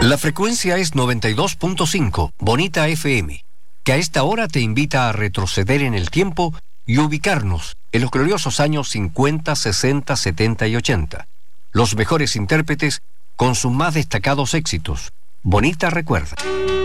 La frecuencia es 92.5, Bonita FM, que a esta hora te invita a retroceder en el tiempo y ubicarnos en los gloriosos años 50, 60, 70 y 80. Los mejores intérpretes con sus más destacados éxitos. Bonita recuerda.